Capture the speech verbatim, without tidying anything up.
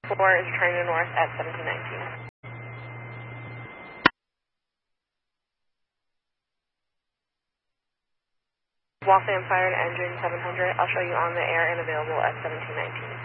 four is returning to north at seventeen nineteen. Waltham fired engine seven hundred. I'll show you on the air and available at seventeen nineteen.